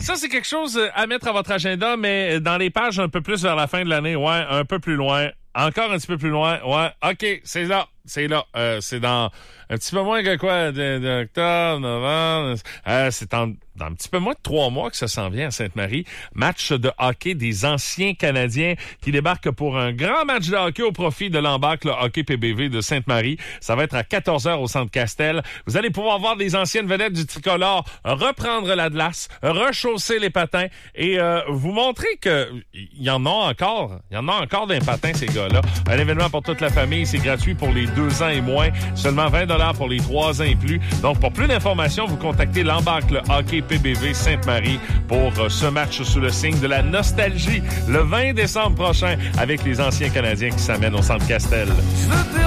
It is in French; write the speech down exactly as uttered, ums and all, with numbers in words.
ça, c'est quelque chose à mettre à votre agenda, mais dans les pages un peu plus vers la fin de l'année, ouais, un peu plus loin. Encore un petit peu plus loin, ouais, OK, c'est là, c'est là. Euh, c'est dans un petit peu moins que quoi, d'octobre, novembre, euh, c'est en, dans un petit peu moins de trois mois que ça s'en vient à Sainte-Marie. Match de hockey des anciens Canadiens qui débarquent pour un grand match de hockey au profit de l'Embarque, le Hockey P B V de Sainte-Marie. Ça va être à quatorze heures au Centre Castel. Vous allez pouvoir voir des anciennes vedettes du tricolore reprendre la glace, rechausser les patins et euh, vous montrer que il y en a encore. Il y en a encore des patins, ces gars-là. Un événement pour toute la famille. C'est gratuit pour les deux ans et moins. Seulement vingt dollars pour les trois ans et plus. Donc, pour plus d'informations, vous contactez l'Embarque, le Hockey P B V Sainte-Marie pour euh, ce match sous le signe de la nostalgie le vingt décembre prochain avec les anciens Canadiens qui s'amènent au Centre Castel.